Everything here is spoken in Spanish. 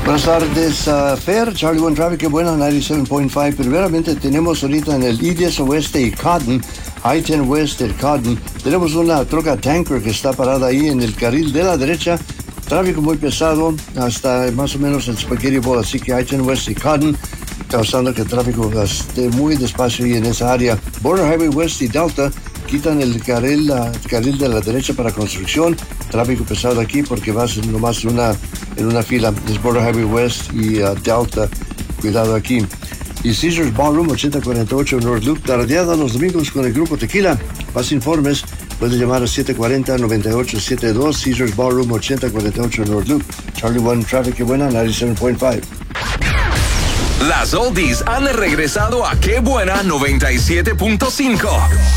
Buenas tardes, Fer, Charlie One Traffic, qué buena, 97.5. Primeramente tenemos ahorita en el I-10 Oeste y Cotton, I-10 West y Cotton, tenemos una troca tanker que está parada ahí en el carril de la derecha. Tráfico muy pesado hasta más o menos el Spaghetti Bowl, así que I-10 West y Cotton, causando que el tráfico esté muy despacio ahí en esa área. Border Highway West y Delta quitan el carril de la derecha para construcción. Tráfico pesado aquí porque vas nomás en una fila. Es Border Highway West y Delta. Cuidado aquí. Y Caesars Ballroom 8048 North Loop, tardeada los domingos con el Grupo Tequila. Más informes, puedes llamar a 740-9872, Caesars Ballroom 8048 North Loop. Charlie One Traffic, que buena, 97.5. Las oldies han regresado a Qué Buena 97.5.